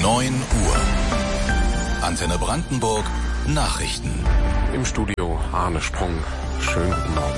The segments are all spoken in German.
9 Uhr. Antenne Brandenburg Nachrichten. Im Studio Arne Sprung. Schönen guten Morgen.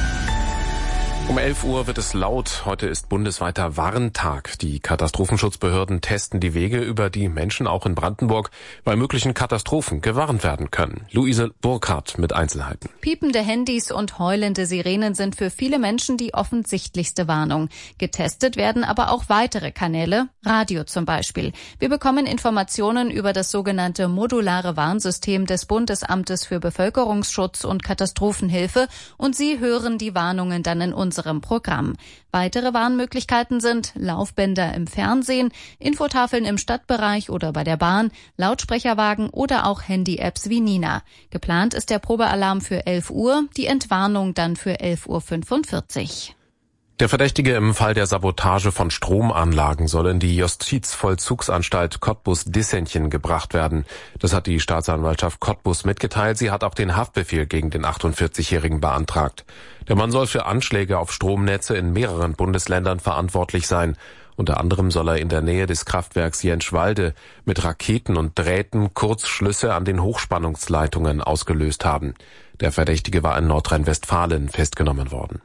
Um 11 Uhr wird es laut. Heute ist bundesweiter Warntag. Die Katastrophenschutzbehörden testen die Wege, über die Menschen auch in Brandenburg bei möglichen Katastrophen gewarnt werden können. Luise Burkhardt mit Einzelheiten. Piepende Handys und heulende Sirenen sind für viele Menschen die offensichtlichste Warnung. Getestet werden aber auch weitere Kanäle, Radio zum Beispiel. Wir bekommen Informationen über das sogenannte modulare Warnsystem des Bundesamtes für Bevölkerungsschutz und Katastrophenhilfe und Sie hören die Warnungen dann in unserem Programm. Weitere Warnmöglichkeiten sind Laufbänder im Fernsehen, Infotafeln im Stadtbereich oder bei der Bahn, Lautsprecherwagen oder auch Handy-Apps wie Nina. Geplant ist der Probealarm für 11 Uhr, die Entwarnung dann für 11:45 Uhr. Der Verdächtige im Fall der Sabotage von Stromanlagen soll in die Justizvollzugsanstalt Cottbus-Dissenchen gebracht werden. Das hat die Staatsanwaltschaft Cottbus mitgeteilt. Sie hat auch den Haftbefehl gegen den 48-Jährigen beantragt. Der Mann soll für Anschläge auf Stromnetze in mehreren Bundesländern verantwortlich sein. Unter anderem soll er in der Nähe des Kraftwerks Jentschwalde mit Raketen und Drähten Kurzschlüsse an den Hochspannungsleitungen ausgelöst haben. Der Verdächtige war in Nordrhein-Westfalen festgenommen worden.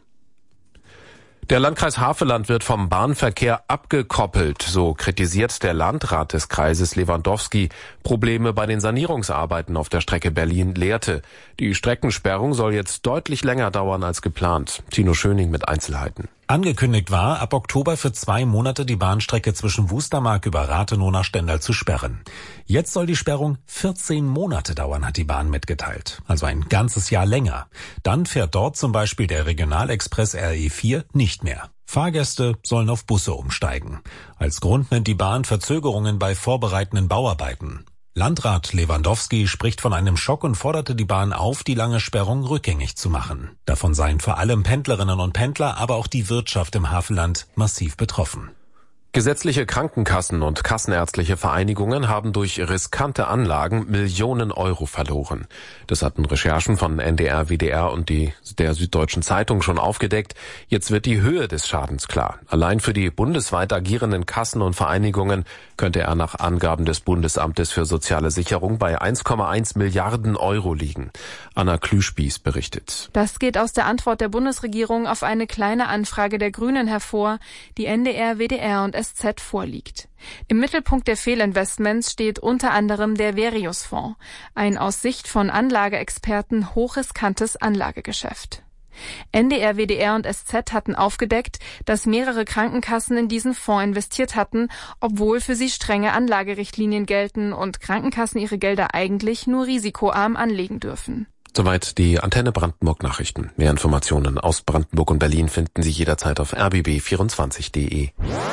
Der Landkreis Havelland wird vom Bahnverkehr abgekoppelt. So kritisiert der Landrat des Kreises Lewandowski Probleme bei den Sanierungsarbeiten auf der Strecke Berlin-Lehrte. Die Streckensperrung soll jetzt deutlich länger dauern als geplant. Tino Schöning mit Einzelheiten. Angekündigt war, ab Oktober für 2 Monate die Bahnstrecke zwischen Wustermark über Rathenow nach Stendal zu sperren. Jetzt soll die Sperrung 14 Monate dauern, hat die Bahn mitgeteilt. Also ein ganzes Jahr länger. Dann fährt dort zum Beispiel der Regionalexpress RE4 nicht mehr. Fahrgäste sollen auf Busse umsteigen. Als Grund nennt die Bahn Verzögerungen bei vorbereitenden Bauarbeiten. Landrat Lewandowski spricht von einem Schock und forderte die Bahn auf, die lange Sperrung rückgängig zu machen. Davon seien vor allem Pendlerinnen und Pendler, aber auch die Wirtschaft im Havelland massiv betroffen. Gesetzliche Krankenkassen und kassenärztliche Vereinigungen haben durch riskante Anlagen Millionen Euro verloren. Das hatten Recherchen von NDR, WDR und der Süddeutschen Zeitung schon aufgedeckt. Jetzt wird die Höhe des Schadens klar. Allein für die bundesweit agierenden Kassen und Vereinigungen könnte er nach Angaben des Bundesamtes für soziale Sicherung bei 1,1 Milliarden Euro liegen. Anna Klüspieß berichtet. Das geht aus der Antwort der Bundesregierung auf eine kleine Anfrage der Grünen hervor, die NDR, WDR und SZ vorliegt. Im Mittelpunkt der Fehlinvestments steht unter anderem der Verius-Fonds, ein aus Sicht von Anlageexperten hochriskantes Anlagegeschäft. NDR, WDR und SZ hatten aufgedeckt, dass mehrere Krankenkassen in diesen Fonds investiert hatten, obwohl für sie strenge Anlagerichtlinien gelten und Krankenkassen ihre Gelder eigentlich nur risikoarm anlegen dürfen. Soweit die Antenne Brandenburg Nachrichten. Mehr Informationen aus Brandenburg und Berlin finden Sie jederzeit auf rbb24.de.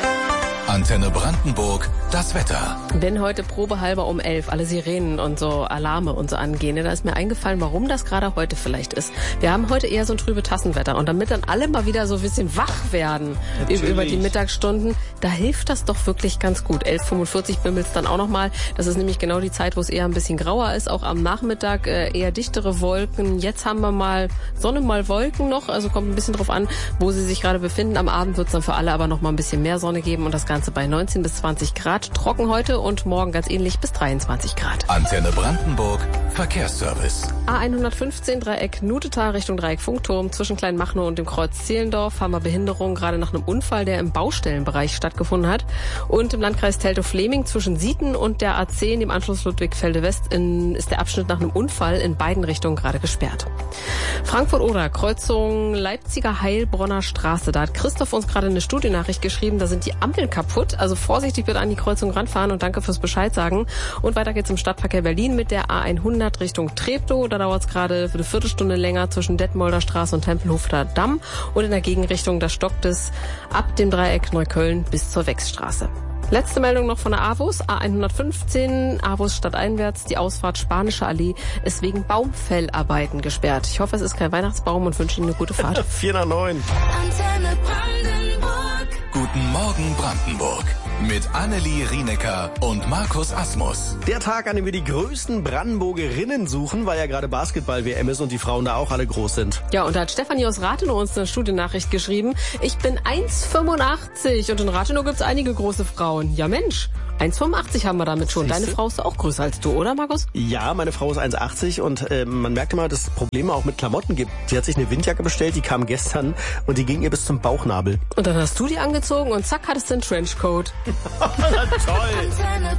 Antenne Brandenburg, das Wetter. Wenn heute probehalber um 11 alle Sirenen und so Alarme und so angehen, da ist mir eingefallen, warum das gerade heute vielleicht ist. Wir haben heute eher so ein trübe Tassenwetter und damit dann alle mal wieder so ein bisschen wach werden über die Mittagsstunden, da hilft das doch wirklich ganz gut. 11:45 bimmelt's dann auch nochmal. Das ist nämlich genau die Zeit, wo es eher ein bisschen grauer ist. Auch am Nachmittag eher dichtere Wolken. Jetzt haben wir mal Sonne, mal Wolken noch. Also kommt ein bisschen drauf an, wo sie sich gerade befinden. Am Abend wird's dann für alle aber noch mal ein bisschen mehr Sonne geben und das Ganze bei 19 bis 20 Grad. Trocken heute und morgen ganz ähnlich bis 23 Grad. Antenne Brandenburg, Verkehrsservice. A115 Dreieck Nutetal Richtung Dreieck Funkturm. Zwischen Kleinmachnow und dem Kreuz Zehlendorf haben wir Behinderung, gerade nach einem Unfall, der im Baustellenbereich stattgefunden hat. Und im Landkreis Teltow-Fläming zwischen Sieten und der A10, dem Anschluss Ludwigfelde West, ist der Abschnitt nach einem Unfall in beiden Richtungen gerade gesperrt. Frankfurt-Oder, Kreuzung Leipziger Heilbronner Straße. Da hat Christoph uns gerade eine Studienachricht geschrieben, da sind die Ampeln kaputt. Also vorsichtig bitte an die Kreuzung ranfahren und danke fürs Bescheid sagen. Und weiter geht's im Stadtverkehr Berlin mit der A100 Richtung Treptow. Da dauert's gerade für eine Viertelstunde länger zwischen Detmolder Straße und Tempelhofer Damm. Und in der Gegenrichtung, da stockt es ab dem Dreieck Neukölln bis zur Wechsstraße. Letzte Meldung noch von der AWUS, A115, AWUS stadteinwärts, die Ausfahrt Spanische Allee ist wegen Baumfellarbeiten gesperrt. Ich hoffe, es ist kein Weihnachtsbaum und wünsche Ihnen eine gute Fahrt. 4 nach 9. Guten Morgen Brandenburg. mit Annelie Rienecker und Markus Asmus. Der Tag, an dem wir die größten Brandenburgerinnen suchen, weil ja gerade Basketball-WM ist und die Frauen da auch alle groß sind. Ja, und da hat Stefanie aus Rathenow uns eine Studiennachricht geschrieben. Ich bin 1,85 und in Rathenow gibt's einige große Frauen. Ja Mensch, 1,85 haben wir damit schon. Deine Frau ist auch größer als du, oder Markus? Ja, meine Frau ist 1,80 und man merkt immer, dass es Probleme auch mit Klamotten gibt. Sie hat sich eine Windjacke bestellt, die kam gestern und die ging ihr bis zum Bauchnabel. Und dann hast du die angezogen und zack, hattest du einen Trenchcoat. Toll!